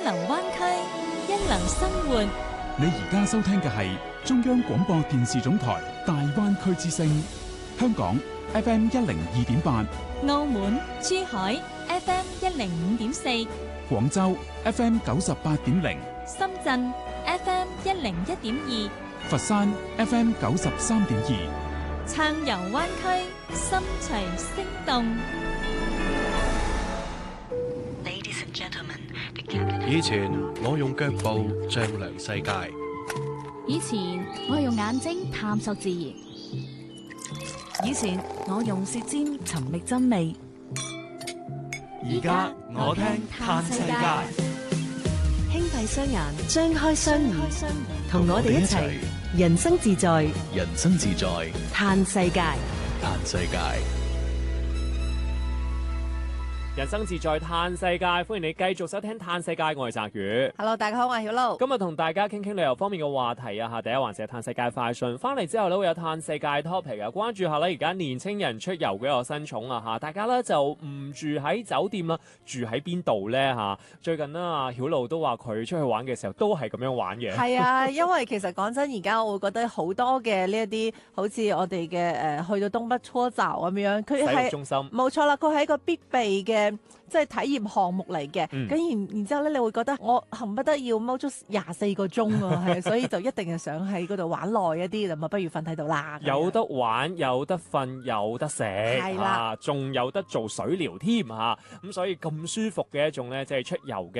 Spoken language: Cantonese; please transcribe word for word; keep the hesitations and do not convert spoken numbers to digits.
流灣區，一流生活。 你而家收聽嘅係中央廣播電視總台大灣區之聲，香港 F M 一零二點八， 澳門、珠海 F M 一零五點四， 廣州 F M 九十八點零， 深圳 F M 一零一點二， 佛山 F M 九十三點二。 暢遊灣區，心隨聲動。 以前我用腳步丈量世界， 以前我用眼睛探索自然， 以前我用舌尖尋覓真理， 而家我聽嘆世界。 輕閉雙眼，張開雙耳，同我哋一齊人生自在， 人生自在嘆世界， 嘆世界。 人生自在嘆世界，歡迎你繼續收聽嘆世界，我係澤宇。 Hello， 大家好，我係曉露。 今日同大家傾傾旅遊方面嘅話題啊，吓第一環節係嘆世界快訊，翻嚟之後咧會有嘆世界 topic 啊，關注下咧而家年青人出遊嘅一個新寵啊吓，大家咧就唔住喺酒店啦，住喺邊度咧吓？最近咧啊曉露都話佢出去玩嘅時候都係咁樣玩嘅。 係啊，因為其實講真，而家我會覺得好多嘅呢一啲，好似我哋嘅誒去到東北搓澡咁樣，佢係中心冇錯啦，佢係一個必備嘅。即係體驗項目嚟嘅，咁、嗯、然然之後咧，你會覺得我恨不得要踎足廿四個鐘啊，係，所以就一定係想喺嗰度玩耐一啲，咁啊不如瞓喺度啦。 有得玩，有得瞓，有得食， 係啦， 仲、啊、有得做水療添嚇，咁所以咁舒服嘅一種咧，即係出遊嘅。